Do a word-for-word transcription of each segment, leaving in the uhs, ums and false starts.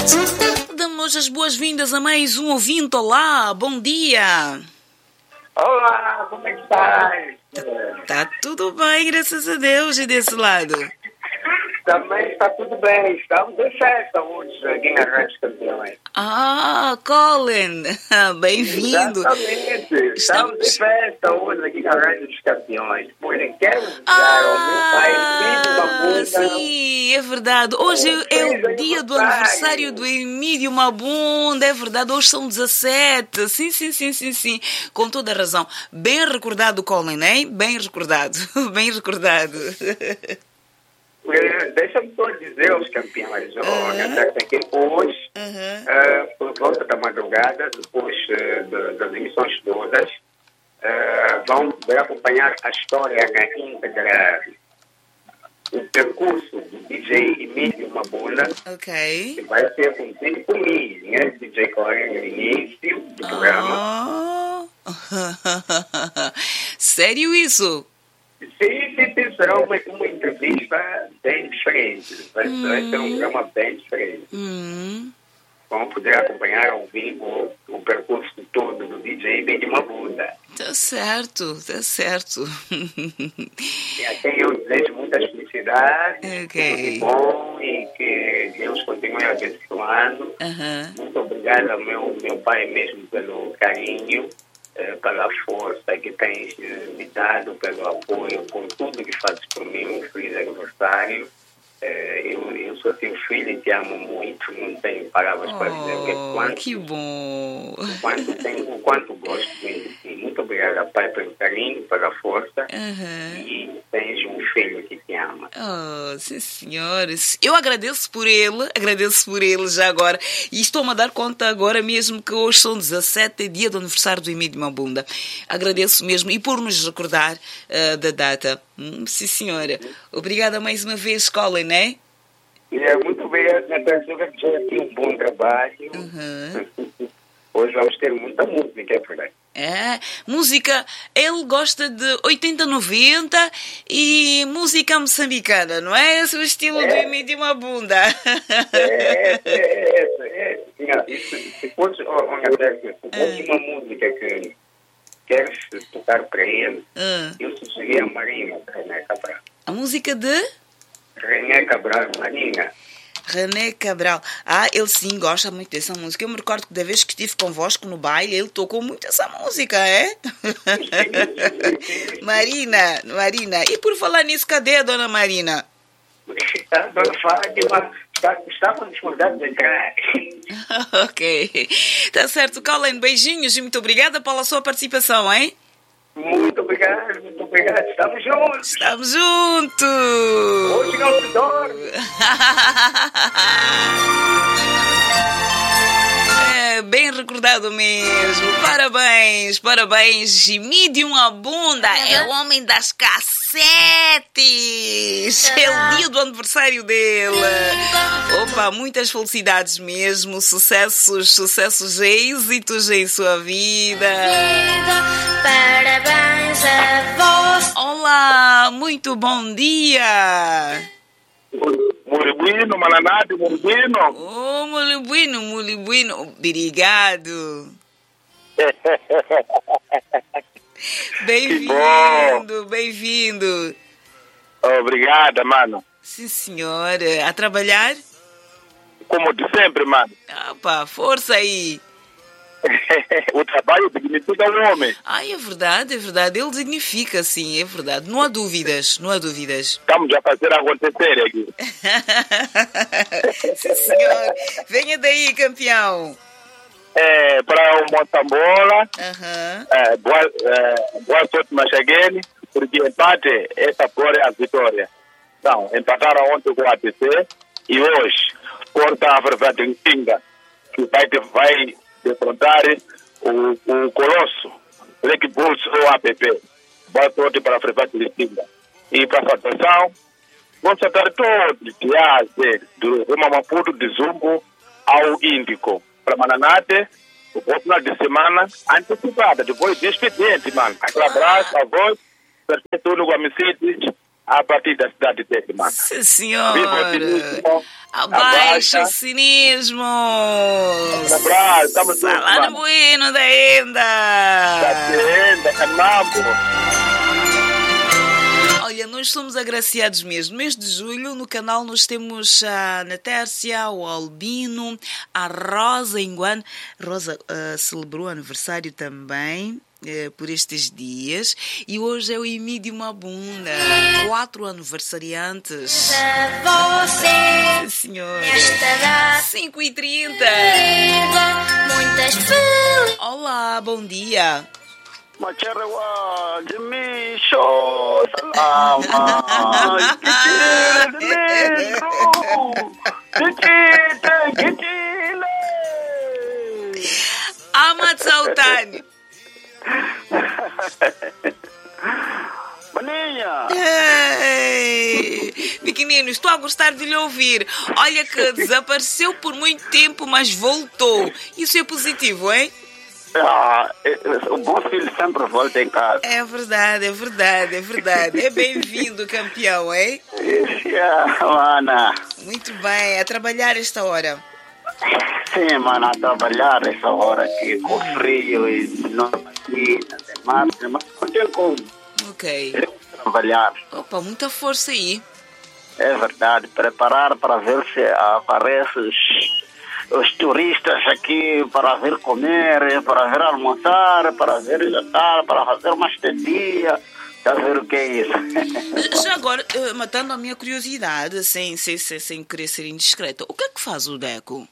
Damos as boas-vindas a mais um ouvinte. Olá, bom dia. Olá, como é que estás? Tá tudo bem, graças a Deus, e desse lado? Também está tudo bem. Estamos em festa hoje aqui na Rádio Campeões. Ah, Colin, bem-vindo. Exatamente. Estamos, Estamos em festa hoje aqui na Rádio dos Campeões. Pois quero desejar ah, ao meu pai uma bunda. Sim, é verdade. Hoje é o dia do aniversário do Emílio Mabunda, é verdade. Hoje são dezassete. Sim, sim, sim, sim, sim. Com toda a razão. Bem recordado, Colin, hein? Bem recordado. Bem recordado. Deixa-me só dizer aos campeões, uhum. que hoje, uhum. uh, por volta da madrugada, depois uh, de, das emissões todas, uh, vão poder acompanhar a história na íntegra, o percurso do D J Emílio Mabunda, okay. que vai ser conduzido por mim, né? D J Colin, no início do programa. Oh. Sério isso? Sim, sim, sim, será uma, uma entrevista bem diferente. Vai, hum. vai ser um programa bem diferente. Hum. Vão poder acompanhar ao vivo o, o percurso todo do D J Emílio Mabunda. Tá certo, tá certo. E a quem eu desejo muitas felicidades, okay. tudo bom e que Deus continue abençoando. Uh-huh. Muito obrigado ao meu, meu pai mesmo pelo carinho. Pela força que tens me dado, pelo apoio, por tudo que fazes por mim, um feliz aniversário. Eu, eu sou teu filho e te amo muito, não tenho palavras oh, para dizer o quanto, que bom. O quanto, tenho, o quanto gosto de ti. Muito obrigada, pai, pelo carinho, pela força. Uhum. E tens um filho que te ama. Oh, sim, senhores. Eu agradeço por ele, agradeço por ele já agora. E estou-me a dar conta agora mesmo que hoje são dezassete, dia do aniversário do Emílio Mabunda. Agradeço mesmo e por nos recordar uh, da data. Hum, sim, senhora. Obrigada mais uma vez, Colin, né? É, muito bem, Natália, já aqui um bom trabalho. Uhum. Hoje vamos ter muita música, é verdade. É, música, ele gosta de oitenta, noventa e música moçambicana, não é? Esse é o estilo é. do Emílio Mabunda. É, é, é, é. é. Se fosse, olha, se fosse uma música que queres tocar para ele, uh. eu sugeria a Marina, René Cabral. A música de? René Cabral, Marina. René Cabral. Ah, ele sim gosta muito dessa música. Eu me recordo que da vez que estive convosco no baile, ele tocou muito essa música, é? Marina, Marina. E por falar nisso, cadê a dona Marina? A dona Fátima estava disponível de entrar. Ok. Tá certo, Colin. Beijinhos e muito obrigada pela sua participação, hein? Muito obrigado, muito obrigado. Estamos juntos. Estamos juntos. Hoje não se dorme. É, bem recordado mesmo. Parabéns, parabéns. Emílio Mabunda é o homem das cassetes. É o dia do aniversário dele. Opa, muitas felicidades mesmo. Sucessos, sucessos e êxitos em sua vida. Parabéns a vós. Olá, muito bom dia. Muito bueno, Malanade, muito bueno. Oh, muito bueno, muito bueno. Obrigado. Bem-vindo, bem-vindo. Obrigada, mano. Sim, senhora. A trabalhar? Como de sempre, mano. Opa, força aí. O trabalho dignifica o homem. Ah, é verdade, é verdade. Ele dignifica, sim, é verdade. Não há dúvidas, não há dúvidas. Estamos a fazer acontecer aqui. Sim, senhor. Venha daí, campeão. É, para o Moçambola, uhum. é, boa, é, boa sorte, Machaguene, porque empate, essa flor é a vitória. Então, empataram ontem com o A T C e hoje, Porta África de Ntinga, que vai, vai defrontar o, o Colosso, Black Bulls ou A P P. Boa sorte para a África de Ntinga. E para a faturação, vamos estar todos, de A a Z, do Roma Maputo, de Zumbo ao Índico. Para Mananate, o próximo de semana antecipada, depois de expediente, mano. Aquele abraço, a voz, perfeito, no Guamicites, a partir da cidade de Tete, mano. Sim, senhor. Viva o cinismo. Abaixo Abaixa. o cinismo. Um abraço, estamos juntos, Salário mano. bueno da Enda. Da Tenda, Canambo. Olha, nós somos agraciados mesmo. No mês de julho, no canal, nós temos a Natércia, o Albino, a Rosa Enguano. Rosa uh, celebrou aniversário também uh, por estes dias. E hoje é o Emídio Mabunda. Quatro aniversariantes. Você, Senhor. nesta data cinco e trinta. linda, muitas felizes. Olá, bom dia. Macherewa, Jimmy Show, Salama, Kitile, Kitile, Kitile. Amat Sultani. Maninha. Ei, pequenino, estou a gostar de lhe ouvir. Olha que desapareceu por muito tempo, mas voltou. Isso é positivo, hein? Ah, o bom filho sempre volta em casa. É verdade, é verdade, é verdade. É bem-vindo, campeão, hein? Yeah, mana. Muito bem, a trabalhar esta hora. Sim, mano, a trabalhar essa hora aqui com frio e não aqui, não tem massa, mas não tem como. Ok. Eu trabalhar. Opa, muita força aí. É verdade, preparar para ver se aparecem os, os turistas aqui para vir comer, para vir almoçar, para vir jantar, para fazer uma estetia. Já ver o que é isso. Já agora, eh, matando a minha curiosidade, sem, sem, sem, sem querer ser indiscreta, o que é que faz o Deco?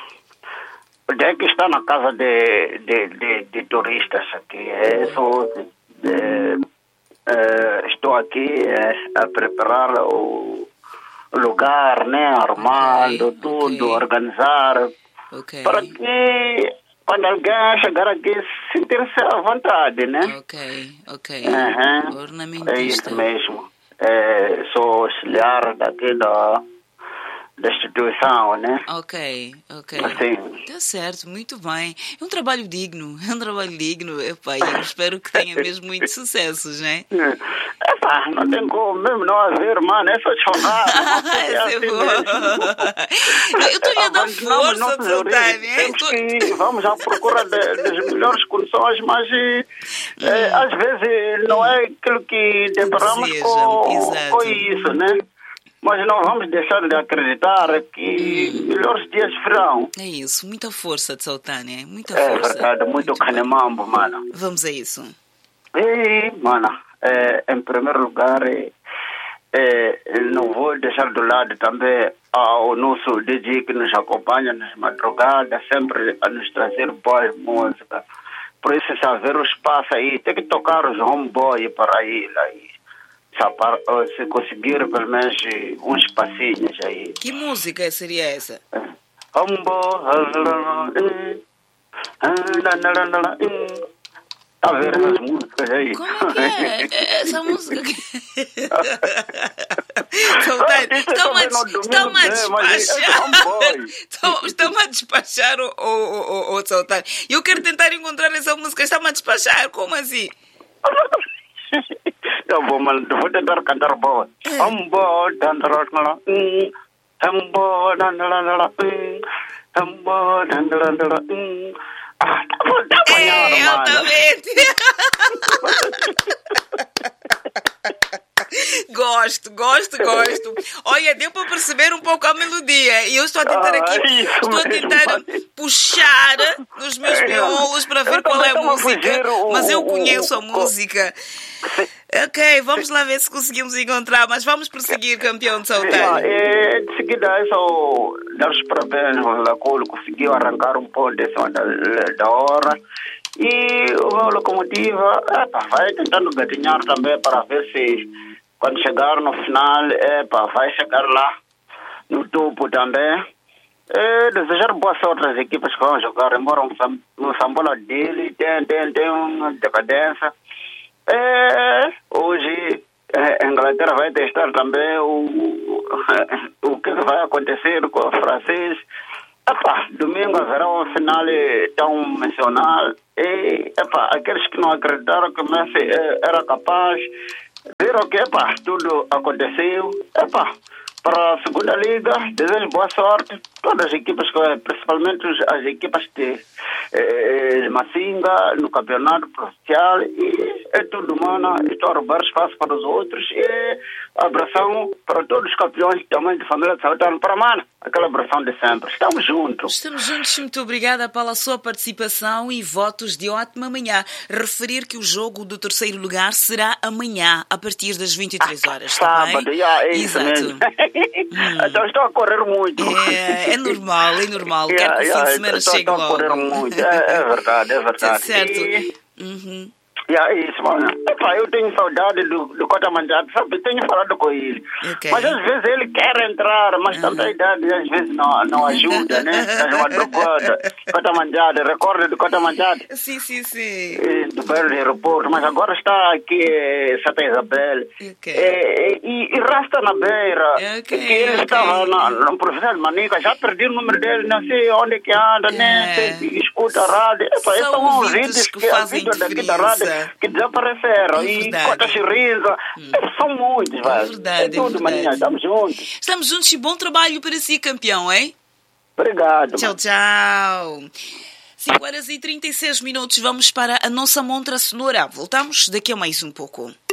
O Deco está na casa de, de, de, de turistas aqui. É só, é, é, estou aqui é, a preparar o lugar, né? Armando, Ok, tudo, ok. organizar. Ok. Para que quando alguém chegar aqui sentir-se à vontade, né? Ok, ok. Uhum. Ornamentista. É isso mesmo. É, sou auxiliar daqui da, da instituição, né? Ok, ok. Assim. Tá certo, muito bem. É um trabalho digno, é um trabalho digno. Epá, e eu espero que tenha mesmo muitos sucessos, né? Epá, não tem como mesmo não haver, mano, é só chorar. É Essa é assim boa. mesmo. Eu estou-lhe a dar Abandonamos força, nossos Sultani. origens. Temos que ir, vamos à procura de- das melhores condições, mas eh, eh, às vezes não é aquilo que deparamos Deseja, com, exato. com isso, né? Mas não vamos deixar de acreditar que melhores dias virão. É isso, muita força de Sultani, muita É força. verdade, muito bem. canemambo, mano. Vamos a isso. E, mano, é, em primeiro lugar, é, é, não vou deixar de lado também ao nosso D J que nos acompanha nas madrugadas, sempre a nos trazer boas músicas. Por isso, se haver o espaço aí, tem que tocar os homeboy para ele aí. Se, apar- se conseguir pelo menos uns passinhos aí. Que música seria essa? Homeboy. Tá vendo essas músicas aí? Como é que é? É essa música que... Sultani, Isso estão-me a também não des- estão-me a domino bem, mas é despachar. homeboy. Estão- Estão-me a despachar, o, o, o, o Sultani. Eu quero tentar encontrar essa música. Está-me a despachar. Como assim? Eu vou, mano, vou tentar cantar boa. Homeboy, dandara, hum. Homeboy, dandara, hum. Homeboy, dandara, hum. Ah, tá bom, tá apanhado, É, mano. altamente. Gosto, gosto, gosto. Olha, deu para perceber um pouco a melodia. E eu estou a tentar Ah, aqui, isso estou a mesmo, tentar mano. puxar nos meus É, miolos para ver eu qual é a também estava a música. fugir o- Mas eu o- conheço a o- música. Ok, vamos lá ver se conseguimos encontrar. Mas vamos prosseguir, campeão de Ah, Sultani. é, de seguida, é só dar os parabéns ao Lacolo, conseguiu arrancar um pouco de cima da, da hora. E o Locomotiva epa, vai tentando gatinhar também para ver se, quando chegar no final, epa, vai chegar lá no topo também. É, desejar boa sorte às equipas que vão jogar, embora o Sam- o Sambola dele tem, tem, tem uma decadência. É, hoje é, a Inglaterra vai testar também o, o que vai acontecer com o francês. Epá, domingo haverá um final tão mencionado. E epá, aqueles que não acreditaram que o Messi eh, era capaz, Viram que, epá, tudo aconteceu. Epá, para a segunda liga, desejo boa sorte. Todas as equipas, principalmente as equipas de eh, Massinga, no campeonato provincial. E é tudo, mano. Estou a roubar espaço para os outros. E abração para todos os campeões também de família de Saltano. Para, mano, aquela abração de sempre. Estamos juntos. Estamos juntos. Muito obrigada pela sua participação e votos de ótima manhã. Referir que o jogo do terceiro lugar será amanhã, a partir das vinte e três horas. Sábado, tá bem? já, é isso Exato. mesmo. hum. Então estou a correr muito. É, é normal, é normal. Quero Yeah, que o yeah, fim de semana estou, chegue estou a correr logo. muito. É, é verdade, é verdade. Certo. E, Uhum. e é isso, mano. Epá, eu tenho saudade do, do Cota Manjado, sabe? Tenho falado com ele. Ok. Mas às vezes ele quer entrar, mas Uhum. tanta idade às vezes não, não ajuda, né? Faz uma madrugada. Cota Manjado, recorda do Cota Manjado? Sim, sim, sim. Do Belo Aeroporto, mas agora está aqui em Santa Isabel. Ok. É, e, e rasta na beira. Ok, que ele ok. estava na, no professor de Manica, já perdi o número dele, não sei onde que anda, nem É. sei, escuta a rádio. Epa, São são ouvintes ouvintes que que a fazem vida daqui da rádio diferença. que desapareceram. É e verdade. Cota Xirrinza, são muitos, velho. verdade, É é tudo, verdade. maninha, estamos juntos. Estamos juntos e bom trabalho para si, campeão, hein? Obrigado. Tchau, tchau. cinco horas e trinta e seis minutos. Vamos para a nossa montra sonora. Voltamos daqui a mais um pouco.